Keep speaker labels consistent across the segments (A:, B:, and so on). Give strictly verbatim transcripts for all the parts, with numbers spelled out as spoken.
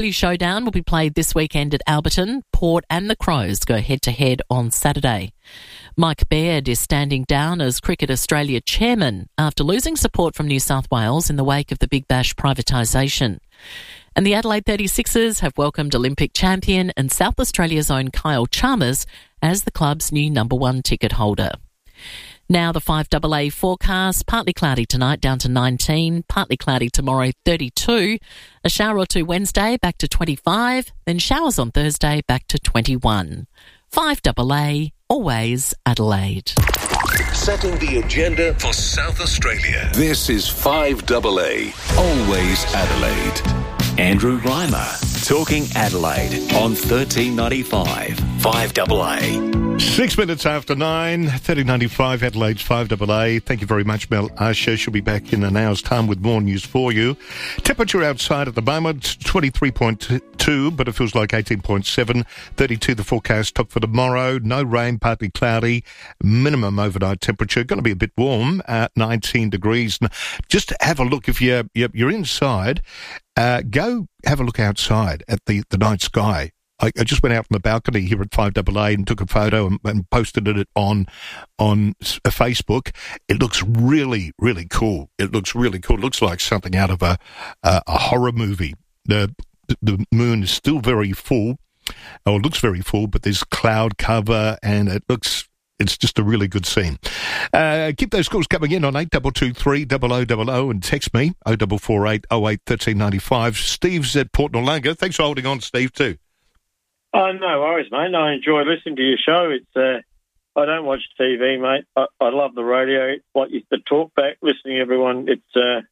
A: Showdown will be played this weekend at Alberton. Port and the Crows go head-to-head on Saturday. Mike Baird is standing down as Cricket Australia chairman after losing support from New South Wales in the wake of the Big Bash privatisation. And the Adelaide thirty-sixers have welcomed Olympic champion and South Australia's own Kyle Chalmers as the club's new number one ticket holder. Now the five A A forecast, partly cloudy tonight down to nineteen, partly cloudy tomorrow thirty-two, a shower or two Wednesday back to twenty-five, then showers on Thursday back to twenty-one. five A A, always Adelaide.
B: Setting the agenda for South Australia. This is five A A, always Adelaide.
C: Andrew Reimer, talking Adelaide on thirteen ninety-five, five A A.
D: Six minutes after nine, thirteen ninety-five, Adelaide's five A A. Thank you very much, Mel Usher. She'll be back in an hour's time with more news for you. Temperature outside at the moment, twenty-three point two, but it feels like eighteen point seven. thirty-two the forecast, top for tomorrow. No rain, partly cloudy. Minimum overnight temperature, going to be a bit warm at nineteen degrees. Just have a look if you're, you're inside. Uh, go have a look outside at the, the night sky. I, I just went out on the balcony here at five A A and took a photo and, and posted it on on Facebook. It looks really, really cool. It looks really cool. It looks like something out of a a, a horror movie. The the moon is still very full. Oh, it looks very full, but there's cloud cover and it looks... It's just a really good scene. Uh, keep those calls coming in on eight two two three, double oh double oh and text me oh four four eight oh eight one three nine five. Steve's at Port Noarlunga. Thanks for holding on, Steve, too.
E: Oh, no worries, mate. I enjoy listening to your show. It's uh, I don't watch T V, mate. I, I love the radio, like the talk back, listening to everyone. It's uh,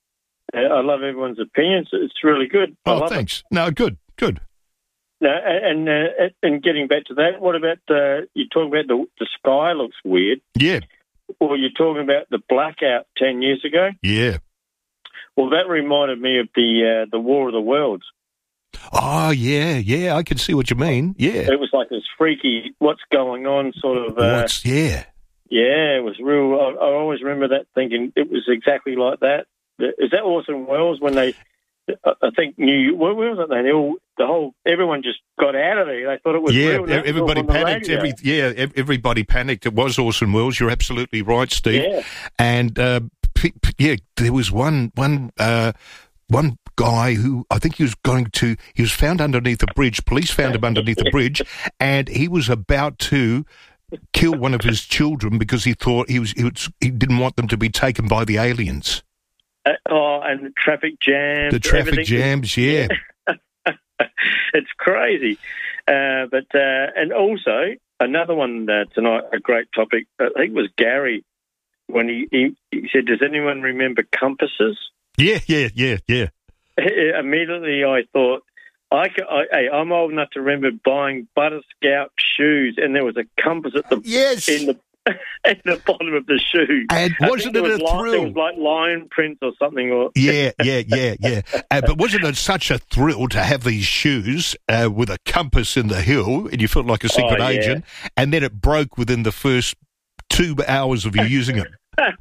E: I love everyone's opinions. It's really good. I
D: oh, thanks. It. No, good, good.
E: No, and uh, and getting back to that, what about uh, you talking about the the sky looks weird?
D: Yeah.
E: Or you're talking about the blackout ten years ago?
D: Yeah.
E: Well, that reminded me of the uh, the War of the Worlds.
D: Oh yeah, yeah, I can see what you mean. Yeah.
E: It was like this freaky, what's going on, sort of. Uh,
D: what's yeah.
E: Yeah, it was real. I, I always remember that thinking it was exactly like that. Is that Orson Welles when they? I think New where was it? They all the whole everyone just got out of there. They thought it was
D: yeah.
E: real.
D: Everybody panicked. Every yeah, everybody panicked. It was Orson Welles. You're absolutely right, Steve.
E: Yeah.
D: And uh, p- p- yeah, there was one one uh, one guy who I think he was going to. He was found underneath a bridge. Police found him underneath a bridge, and he was about to kill one of his children because he thought he was he was he didn't want them to be taken by the aliens.
E: Uh, oh, and the traffic jams.
D: The traffic everything. jams, yeah.
E: It's crazy. Uh, but uh, and also, another one uh, tonight, a great topic, I think it was Gary, when he, he, he said, does anyone remember compasses?
D: Yeah, yeah, yeah, yeah.
E: Immediately I thought, I, I, hey, I'm old enough to remember buying Butter Scout shoes, and there was a compass at the
D: yes.
E: in the at the bottom of the shoe.
D: And wasn't it, it was a
E: like,
D: thrill?
E: It was like lion prints or something. Or
D: yeah, yeah, yeah, yeah. Uh, but wasn't it such a thrill to have these shoes uh, with a compass in the hill, and you felt like a secret
E: oh, yeah.
D: agent, and then it broke within the first two hours of you using it?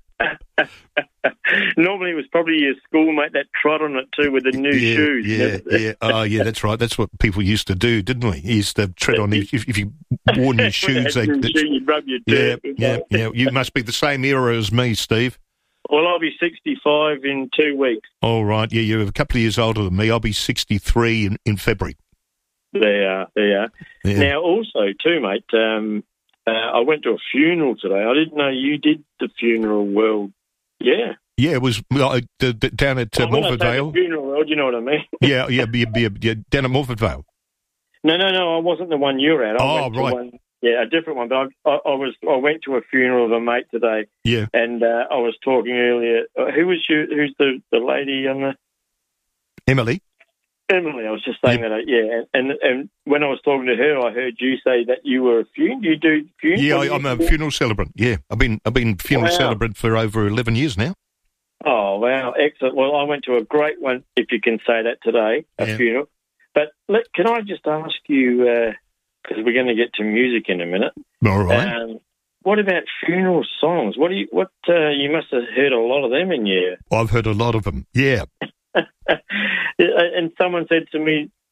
E: Normally it was probably your schoolmate that trod on it too with the new
D: yeah,
E: shoes.
D: Yeah, yeah. Oh, yeah, that's right. That's what people used to do, didn't we? You used to tread on if, if you wore new shoes. They,
E: shoe, you'd rub your
D: yeah,
E: dirt.
D: yeah, yeah. You must be the same era as me, Steve.
E: Well, I'll be sixty-five in two weeks.
D: All right. Yeah, you're a couple of years older than me. I'll be sixty-three in, in February.
E: There are, there are. Yeah. Now, also, too, mate, um, uh, I went to a funeral today. I didn't know you did the funeral world. Yeah.
D: Yeah, it was uh, the, the, down at uh,
E: well,
D: Morford Vale.
E: Funeral world, you know what I mean?
D: yeah, yeah, yeah, yeah, yeah, down at Morford Vale.
E: No, no, no, I wasn't the one you're at. I
D: oh,
E: went
D: right.
E: To one, yeah, a different one. But I, I, I was, I went to a funeral of a mate today.
D: Yeah.
E: And uh, I was talking earlier. Uh, who was you? Who's the, the lady on the?
D: Emily.
E: Emily, I was just saying
D: yeah.
E: that. Yeah, and and when I was talking to her, I heard you say that you were a funeral. You do funeral?
D: Yeah, I, I'm a funeral celebrant. Yeah, I've been I've been funeral wow. celebrant for over eleven years now.
E: Oh, wow, excellent. Well, I went to a great one, if you can say that today, a
D: yeah.
E: funeral. But let, can I just ask you, because uh, we're going to get to music in a minute.
D: All right.
E: Um, what about funeral songs? What do you? What uh, you must have heard a lot of them in your.
D: I've heard a lot of them. Yeah.
E: and someone said to me,